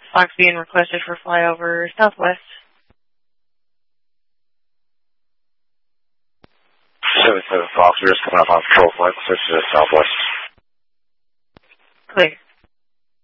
Fox being requested for flyover southwest. 77 Fox, we're just coming up on control flight, switch to southwest. Clear.